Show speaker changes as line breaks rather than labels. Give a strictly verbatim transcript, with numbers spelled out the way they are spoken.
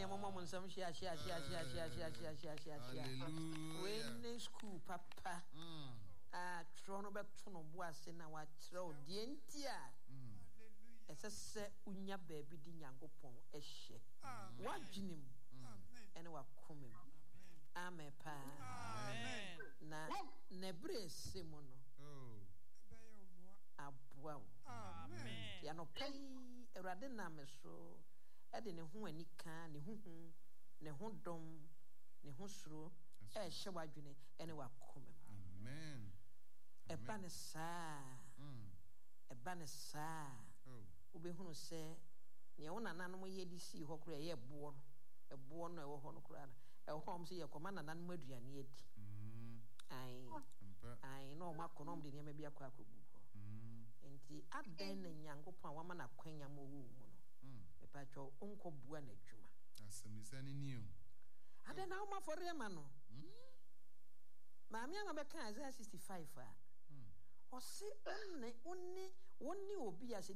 mama mun some share share share share share share share share share. Hallelujah. When school papa. Mm. Ah, trono beto no bo ase na wa kire de ntia. Mm. Ese se unya baabi di Nyankopɔn ehye. Wa dwenem. Amen. Ene wa komem. Amen pa. Amen. Na nebre semu no. Oh. Aboa. Amen. Ya no pai Awurade na me so e de ne ho anika ne huhu ne ho dom ne ho suro e hye wadwene ene wa komem. Amen. E ba ne sa. Mm. E ba ne sa. Oh. Ubehunu se ne wona nanom ye di si ho kro ye bo no e bo no e wo ho no kro na e ho om se ye koma nanom aduane adi. Mm. Ai ai no makonom de ne ma bia kwa akogu ho. Mm. Enti aden na Nyankopɔn wa ma na kwanya mo wu mu no. Mm. Me pa cho onko bua na adwuma. Asemisa ni niu. Aden na ma for ma no. Mm. Ma mi ama be kan Isaiah sixty-five a. Mm. O se onne onne wonni obi a